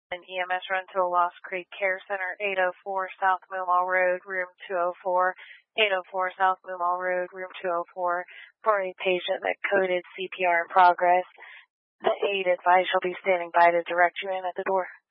An EMS run to Lost Creek Care Center, 804 South Moomaw Road, room 204, 804 South Moomaw Road, room 204, for a patient that coded CPR in progress. The aide advised she'll be standing by to direct you in at the door.